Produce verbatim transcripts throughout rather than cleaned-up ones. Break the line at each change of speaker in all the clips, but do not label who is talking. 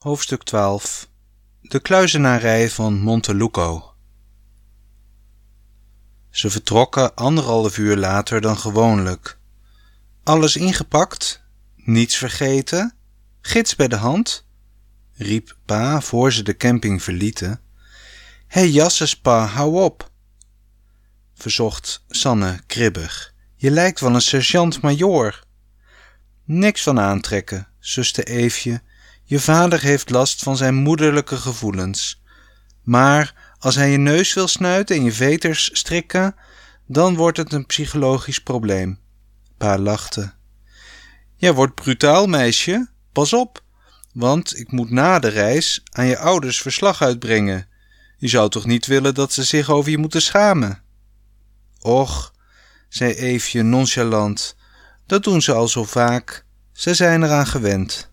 Hoofdstuk twaalf. De kluizenarij van Monteluco. Ze vertrokken anderhalf uur later dan gewoonlijk. Alles ingepakt? Niets vergeten? Gids bij de hand? Riep pa voor ze de camping verlieten. Hé jasses pa, hou op! Verzocht Sanne kribbig. Je lijkt wel een sergeant-majoor. Niks van aantrekken, zuste Eefje. Je vader heeft last van zijn moederlijke gevoelens. Maar als hij je neus wil snuiten en je veters strikken, dan wordt het een psychologisch probleem. Pa lachte. Jij wordt brutaal, meisje. Pas op, want ik moet na de reis aan je ouders verslag uitbrengen. Je zou toch niet willen dat ze zich over je moeten schamen? Och, zei Eefje nonchalant, dat doen ze al zo vaak. Ze zijn eraan gewend.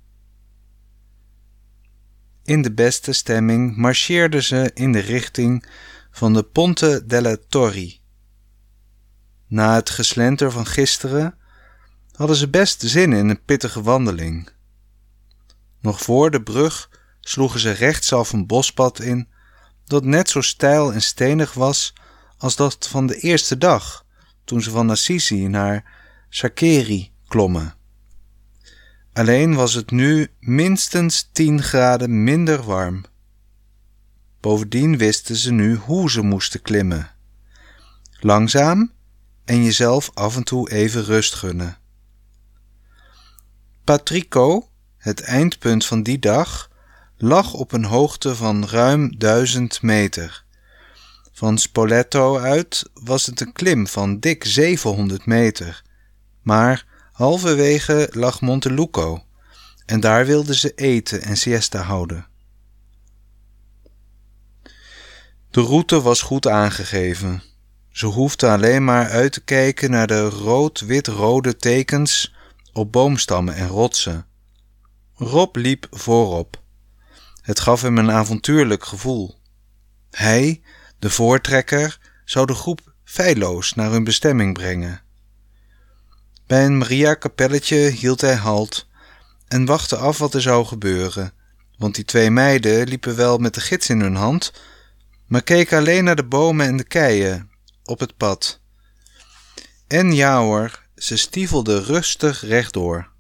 In de beste stemming marcheerden ze in de richting van de Ponte delle Torri. Na het geslenter van gisteren hadden ze best zin in een pittige wandeling. Nog voor de brug sloegen ze rechtsaf een bospad in dat net zo steil en stenig was als dat van de eerste dag toen ze van Assisi naar Sacceri klommen. Alleen was het nu minstens tien graden minder warm. Bovendien wisten ze nu hoe ze moesten klimmen. Langzaam en jezelf af en toe even rust gunnen. Patrico, het eindpunt van die dag, lag op een hoogte van ruim duizend meter. Van Spoleto uit was het een klim van dik zevenhonderd meter, maar halverwege lag Monteluco en daar wilden ze eten en siesta houden. De route was goed aangegeven. Ze hoefden alleen maar uit te kijken naar de rood-wit-rode tekens op boomstammen en rotsen. Rob liep voorop. Het gaf hem een avontuurlijk gevoel. Hij, de voortrekker, zou de groep feilloos naar hun bestemming brengen. Bij een Maria-kapelletje hield hij halt en wachtte af wat er zou gebeuren, want die twee meiden liepen wel met de gids in hun hand, maar keken alleen naar de bomen en de keien op het pad. En ja hoor, ze stiefelden rustig rechtdoor.